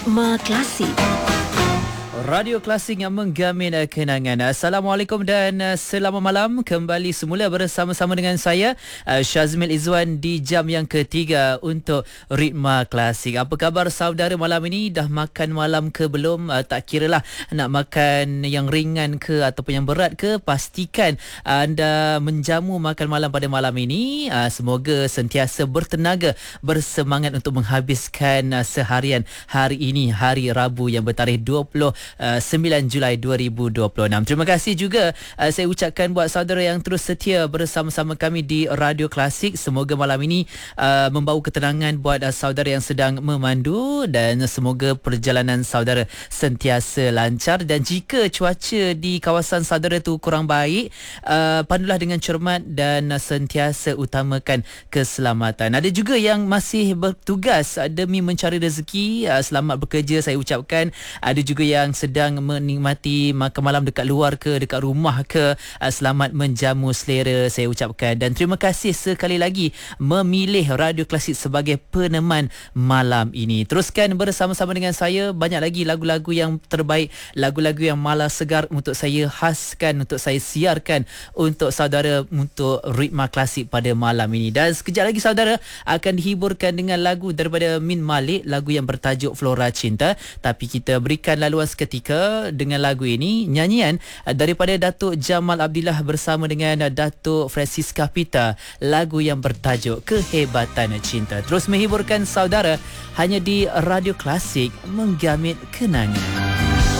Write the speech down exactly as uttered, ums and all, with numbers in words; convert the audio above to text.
Ritma Klasik. Radio Klasik yang menggamin kenangan. Assalamualaikum dan selamat malam. Kembali semula bersama-sama dengan saya Syazmil Izwan di jam yang ketiga untuk Ritma Klasik. Apa khabar saudara malam ini? Dah makan malam ke belum? Tak kiralah nak makan yang ringan ke ataupun yang berat ke, pastikan anda menjamu makan malam pada malam ini. Semoga sentiasa bertenaga, bersemangat untuk menghabiskan seharian hari ini, hari Rabu yang bertarikh dua puluh sembilan Julai dua ribu dua puluh enam. Terima kasih juga uh, saya ucapkan buat saudara yang terus setia bersama-sama kami di Radio Klasik. Semoga malam ini uh, membawa ketenangan buat uh, saudara yang sedang memandu, dan semoga perjalanan saudara sentiasa lancar. Dan jika cuaca di kawasan saudara tu kurang baik, uh, pandulah dengan cermat dan uh, sentiasa utamakan keselamatan. Ada juga yang masih bertugas uh, demi mencari rezeki, uh, selamat bekerja saya ucapkan. Ada juga yang sedang menikmati makan malam dekat luar ke, dekat rumah ke, selamat menjamu selera saya ucapkan. Dan terima kasih sekali lagi memilih Radio Klasik sebagai peneman malam ini. Teruskan bersama-sama dengan saya, banyak lagi lagu-lagu yang terbaik, lagu-lagu yang malas segar untuk saya khaskan, untuk saya siarkan untuk saudara, untuk Ritma Klasik pada malam ini. Dan sekejap lagi saudara akan dihiburkan dengan lagu daripada Min Malik, lagu yang bertajuk Flora Cinta. Tapi kita berikan laluan seketika dengan lagu ini, nyanyian daripada Datuk Jamal Abdillah bersama dengan Datuk Francisca Pita, lagu yang bertajuk Kehebatan Cinta. Terus menghiburkan saudara hanya di Radio Klasik, menggamit kenangan.